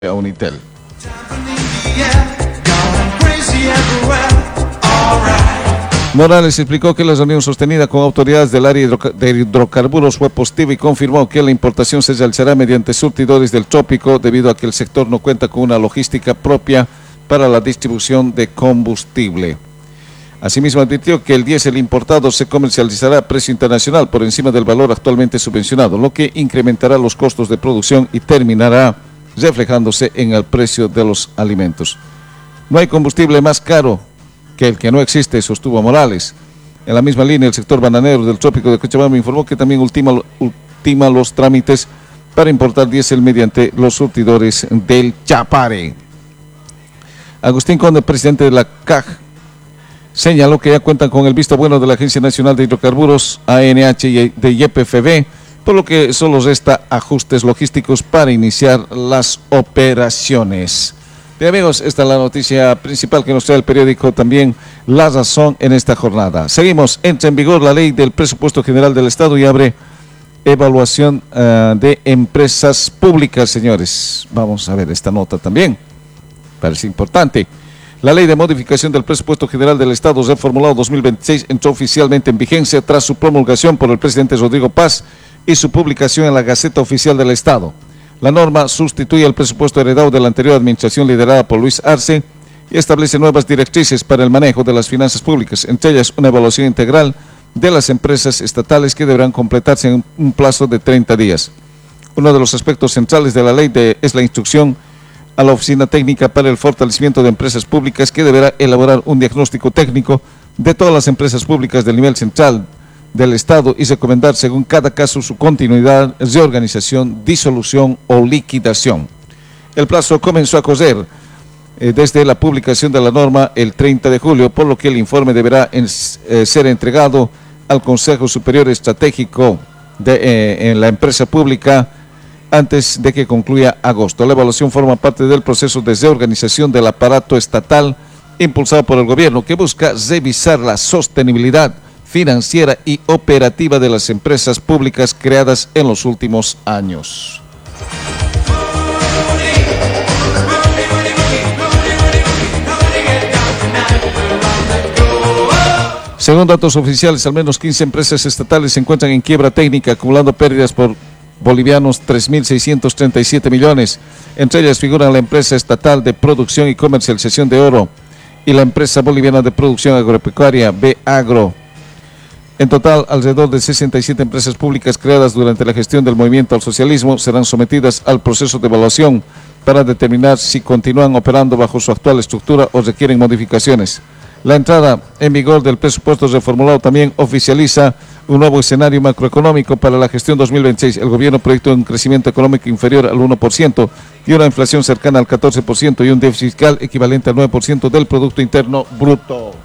a Unitel. Morales explicó que la reunión sostenida con autoridades del área de hidrocarburos fue positiva y confirmó que la importación se realizará mediante surtidores del trópico debido a que el sector no cuenta con una logística propia para la distribución de combustible. Asimismo advirtió que el diésel importado se comercializará a precio internacional por encima del valor actualmente subvencionado, lo que incrementará los costos de producción y terminará reflejándose en el precio de los alimentos. No hay combustible más caro que el que no existe, sostuvo Morales. En la misma línea, el sector bananero del trópico de Cochabamba informó que también ultima los trámites para importar diésel mediante los surtidores del Chapare. Agustín Conde, presidente de la CAG, señaló que ya cuentan con el visto bueno de la Agencia Nacional de Hidrocarburos, ANH y de YPFB, por lo que solo resta ajustes logísticos para iniciar las operaciones. Bien, amigos, esta es la noticia principal que nos trae el periódico también La Razón en esta jornada. Seguimos, entra en vigor la ley del presupuesto general del Estado y abre evaluación de empresas públicas, señores. Vamos a ver esta nota también, parece importante. La ley de modificación del presupuesto general del Estado reformulado 2026 entró oficialmente en vigencia tras su promulgación por el presidente Rodrigo Paz y su publicación en la Gaceta Oficial del Estado. La norma sustituye el presupuesto heredado de la anterior administración liderada por Luis Arce y establece nuevas directrices para el manejo de las finanzas públicas, entre ellas una evaluación integral de las empresas estatales que deberán completarse en un plazo de 30 días. Uno de los aspectos centrales de la ley es la instrucción a la Oficina Técnica para el Fortalecimiento de Empresas Públicas, que deberá elaborar un diagnóstico técnico de todas las empresas públicas del nivel central del Estado y recomendar según cada caso su continuidad, reorganización, disolución o liquidación. El plazo comenzó a correr desde la publicación de la norma el 30 de julio, por lo que el informe deberá ser entregado al Consejo Superior Estratégico en la empresa pública antes de que concluya agosto. La evaluación forma parte del proceso de reorganización del aparato estatal impulsado por el gobierno, que busca revisar la sostenibilidad financiera y operativa de las empresas públicas creadas en los últimos años. Según datos oficiales, al menos 15 empresas estatales se encuentran en quiebra técnica, acumulando pérdidas por bolivianos 3.637 millones. Entre ellas figuran la empresa estatal de producción y comercialización de oro y la empresa boliviana de producción agropecuaria B-Agro. En total, alrededor de 67 empresas públicas creadas durante la gestión del movimiento al socialismo serán sometidas al proceso de evaluación para determinar si continúan operando bajo su actual estructura o requieren modificaciones. La entrada en vigor del presupuesto reformulado también oficializa un nuevo escenario macroeconómico para la gestión 2026. El gobierno proyectó un crecimiento económico inferior al 1% y una inflación cercana al 14% y un déficit fiscal equivalente al 9% del Producto Interno Bruto.